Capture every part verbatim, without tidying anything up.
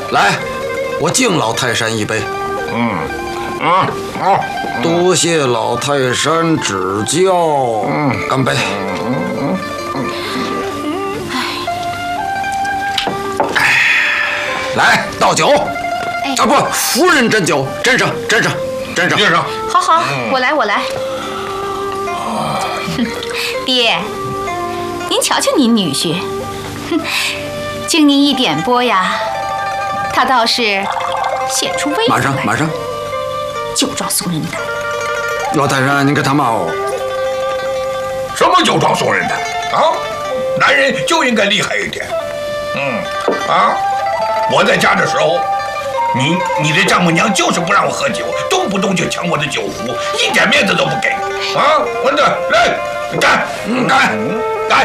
来，我敬老泰山一杯。 嗯嗯好， 多谢老泰山指教。嗯，干杯。嗯嗯嗯。哎，来倒酒。哎，啊不，夫人斟酒，斟上，斟上，斟上， 斟上。 好好，我来，我来。爹，您瞧瞧您女婿，哼，经您一点拨呀，他倒是显出威风来。 马上，马上。 酒壮怂人胆。 老泰山，您可他妈哦！ 什么酒壮怂人胆啊？男人就应该厉害一点。嗯啊，我在家的时候，你你的丈母娘就是不让我喝酒，动不动就抢我的酒壶，一点面子都不给啊！混蛋，来干干干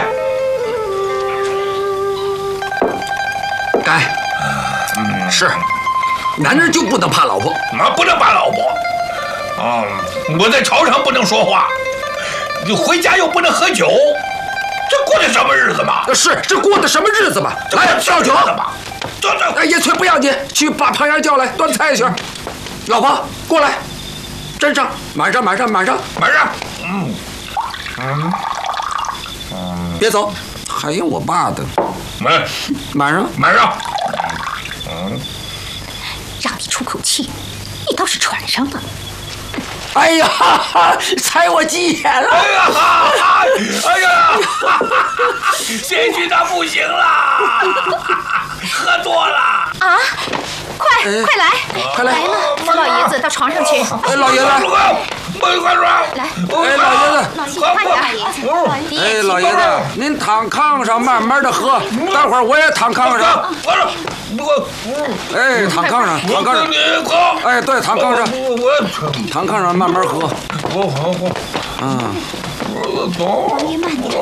干！嗯，是，男人就不能怕老婆， 啊，不能怕老婆。啊！我在朝上不能说话，你回家又不能喝酒，这过的什么日子嘛？ 是，这过的什么日子嘛？来倒酒吧。这这， 哎，叶翠不要紧，去把旁人叫来端菜去。老婆过来，斟上，满上，满上，满上， 满上。嗯嗯嗯，别走，还有我爸的。 满满上， 满上。嗯， 让你出口气，你倒是喘上了。 哎呀，踩我鸡眼了！ 哎呀，哎呀，兴许他不行了，喝多了啊！快、哎、快来， 快来！ 来了，扶老爷子到床上去。 哎，老爷子， 快快来！ 哎，老爷子， 老爷子，快点！ 哎，老爷子，您躺炕上慢慢的喝，待会儿我也躺炕上。 我哎，躺炕上，躺炕上。哎，对，躺炕上。我躺炕上慢慢喝。 我好好。 嗯。 我走。 老爷慢点。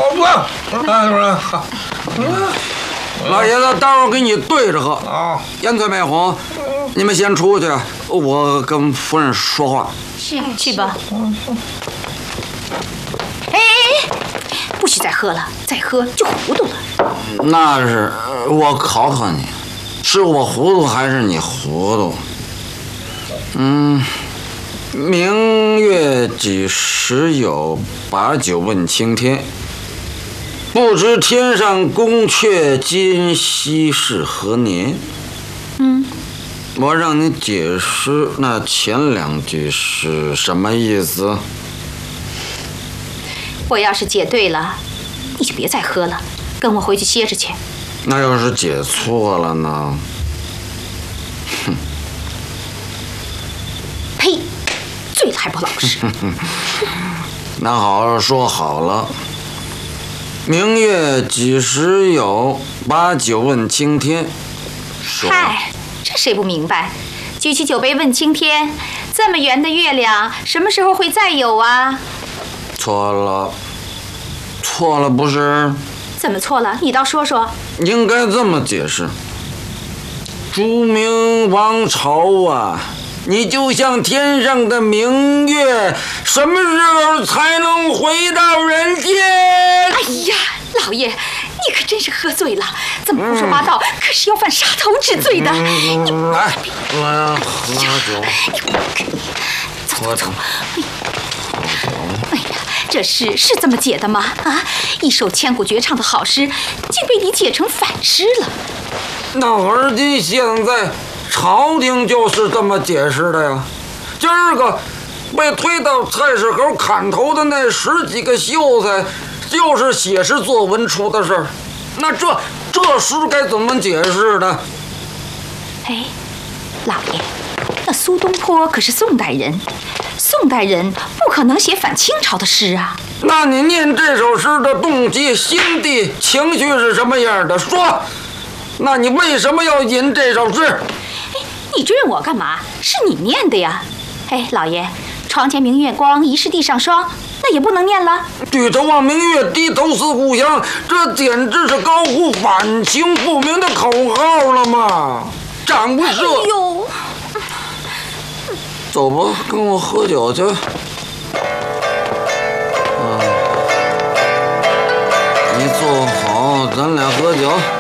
好， 嗯。老爷子，待会儿给你对着喝啊。 烟翠美红，你们先出去，我跟夫人说话。 是，去吧。哎哎哎！不许再喝了，再喝就糊涂了。 那是我考考你，是我糊涂还是你糊涂？嗯，明月几时有？把酒问青天。不知天上宫阙，今夕是何年？ 嗯， 我让你解释那前两句是什么意思？ 我要是解对了，你就别再喝了，跟我回去歇着去。 那要是解错了呢？哼！ 呸！醉了还不老实。 那好，说好了。明月几时有？把酒问青天。 嗨，这谁不明白？举起酒杯问青天，这么圆的月亮，什么时候会再有啊？ 错了，错了不是？ 怎么错了？你倒说说。 应该这么解释：朱明王朝啊，你就像天上的明月，什么时候才能回到人间？ 哎呀，老爷，你可真是喝醉了，这么胡说八道，嗯、可是要犯杀头之罪的。 嗯、 你来，来喝酒。 走走走。哎呀，这诗是这么解的吗？啊，一首千古绝唱的好诗，竟被你解成反诗了。 那而今现在，朝廷就是这么解释的呀。今儿个被推到菜市口砍头的那十几个秀才，就是写诗作文出的事儿。那这这诗该怎么解释呢？ 哎，老爷，那苏东坡可是宋代人，宋代人不可能写反清朝的诗啊。 那你念这首诗的动机、心地、情绪是什么样的？说，那你为什么要引这首诗？ 哎，你追问我干嘛？是你念的呀。哎，老爷，床前明月光，疑是地上霜，那也不能念了。 举头望明月，低头思故乡，这简直是高呼反清复明的口号了嘛！斩不赦。 哎呦， 走吧，跟我喝酒去。嗯，你坐好，咱俩喝酒。